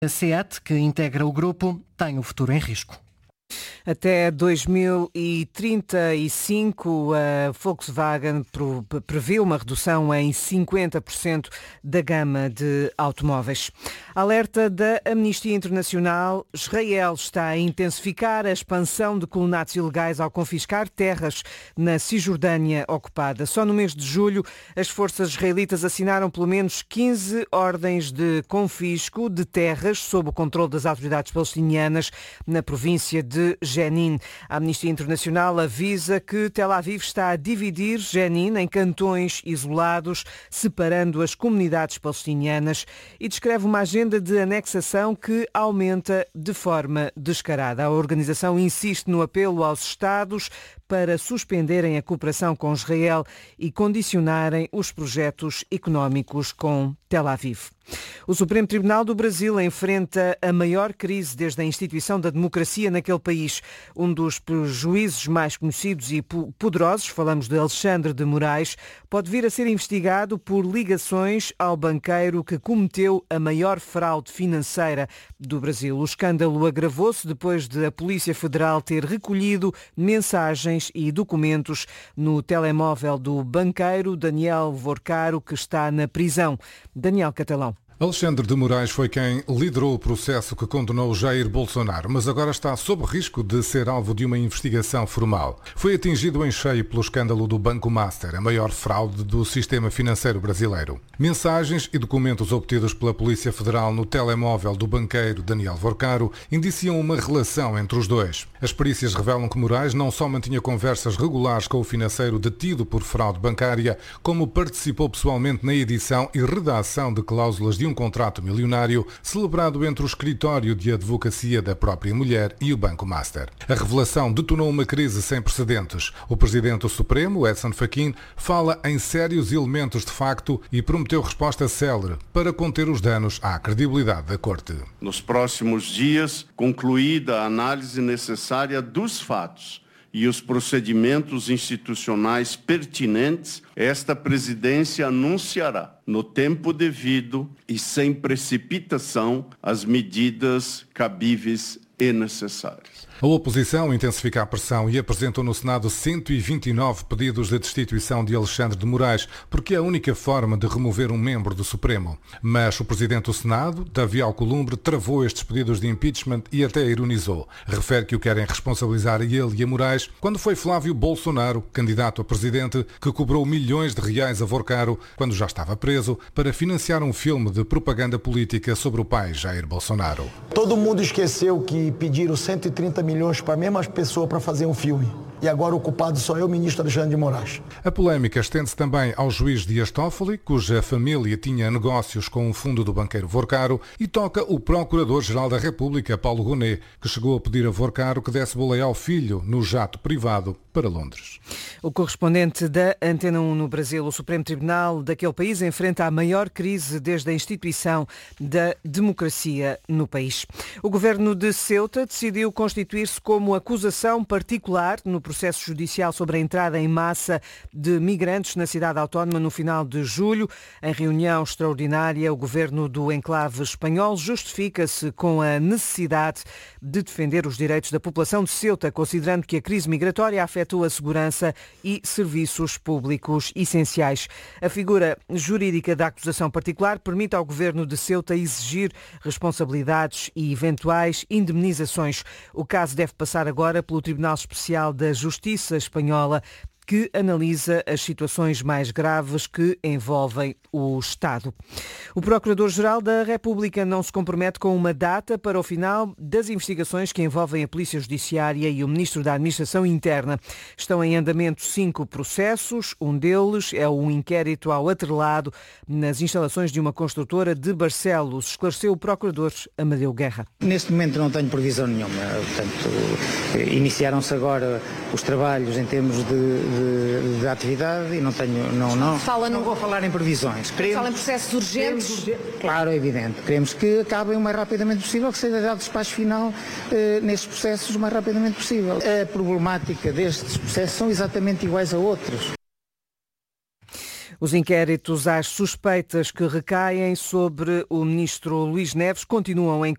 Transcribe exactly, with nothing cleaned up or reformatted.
A SEAT, que integra o grupo, tem o futuro em risco. Até dois mil e trinta e cinco, a Volkswagen previu uma redução em cinquenta por cento da gama de automóveis. Alerta da Amnistia Internacional: Israel está a intensificar a expansão de colonatos ilegais ao confiscar terras na Cisjordânia ocupada. Só no mês de julho, as forças israelitas assinaram pelo menos quinze ordens de confisco de terras sob o controle das autoridades palestinianas na província de Jenin. A Amnistia Internacional avisa que Tel Aviv está a dividir Jenin em cantões isolados, separando as comunidades palestinianas, e descreve uma agenda de anexação que aumenta de forma descarada. A organização insiste no apelo aos Estados para suspenderem a cooperação com Israel e condicionarem os projetos económicos com Tel Aviv. O Supremo Tribunal do Brasil enfrenta a maior crise desde a instituição da democracia naquele país. Um dos juízes mais conhecidos e poderosos, falamos de Alexandre de Moraes, pode vir a ser investigado por ligações ao banqueiro que cometeu a maior fraude financeira do Brasil. O escândalo agravou-se depois de a Polícia Federal ter recolhido mensagens e documentos no telemóvel do banqueiro Daniel Vorcaro, que está na prisão. Daniel Catalão. Alexandre de Moraes foi quem liderou o processo que condenou Jair Bolsonaro, mas agora está sob risco de ser alvo de uma investigação formal. Foi atingido em cheio pelo escândalo do Banco Master, a maior fraude do sistema financeiro brasileiro. Mensagens e documentos obtidos pela Polícia Federal no telemóvel do banqueiro Daniel Vorcaro indiciam uma relação entre os dois. As perícias revelam que Moraes não só mantinha conversas regulares com o financeiro detido por fraude bancária, como participou pessoalmente na edição e redação de cláusulas de um contrato milionário celebrado entre o escritório de advocacia da própria mulher e o Banco Master. A revelação detonou uma crise sem precedentes. O presidente do Supremo, Edson Fachin, fala em sérios elementos de facto e prometeu resposta célere para conter os danos à credibilidade da Corte. Nos próximos dias, concluída a análise necessária dos fatos e os procedimentos institucionais pertinentes, esta presidência anunciará, no tempo devido e sem precipitação, as medidas cabíveis e necessárias. A oposição intensifica a pressão e apresentou no Senado cento e vinte e nove pedidos de destituição de Alexandre de Moraes, porque é a única forma de remover um membro do Supremo. Mas o presidente do Senado, Davi Alcolumbre, travou estes pedidos de impeachment e até ironizou. Refere que o querem responsabilizar a ele e a Moraes quando foi Flávio Bolsonaro, candidato a presidente, que cobrou milhões de reais a Vorcaro, quando já estava preso, para financiar um filme de propaganda política sobre o pai Jair Bolsonaro. Todo mundo esqueceu que pediram cento e trinta milhões para a mesma pessoa para fazer um filme. E agora o culpado só é o ministro Alexandre de Moraes. A polémica estende-se também ao juiz Dias Toffoli, cuja família tinha negócios com o fundo do banqueiro Vorcaro, e toca o Procurador-Geral da República, Paulo Gonet, que chegou a pedir a Vorcaro que desse boleia ao filho no jato privado para Londres. O correspondente da Antena um no Brasil, o Supremo Tribunal daquele país, enfrenta a maior crise desde a instituição da democracia no país. O governo de Ceuta decidiu constituir-se como acusação particular no processo judicial sobre a entrada em massa de migrantes na cidade autónoma no final de julho. Em reunião extraordinária, o governo do enclave espanhol justifica-se com a necessidade de defender os direitos da população de Ceuta, considerando que a crise migratória afetou a segurança e serviços públicos essenciais. A figura jurídica da acusação particular permite ao governo de Ceuta exigir responsabilidades e eventuais indemnizações. O caso deve passar agora pelo Tribunal Especial da Justiça Espanhola, que analisa as situações mais graves que envolvem o Estado. O Procurador-Geral da República não se compromete com uma data para o final das investigações que envolvem a Polícia Judiciária e o Ministro da Administração Interna. Estão em andamento cinco processos. Um deles é um inquérito ao atrelado nas instalações de uma construtora de Barcelos, esclareceu o Procurador Amadeu Guerra. Neste momento não tenho previsão nenhuma. Portanto, iniciaram-se agora os trabalhos em termos de, de, de atividade e não tenho, não, não, Fala não no... vou falar em previsões. Queremos, Fala em processos urgentes? Queremos, claro, é evidente. Queremos que acabem o mais rapidamente possível, que seja dado despacho final eh, nestes processos o mais rapidamente possível. A problemática destes processos são exatamente iguais a outros. Os inquéritos às suspeitas que recaem sobre o ministro Luís Neves continuam em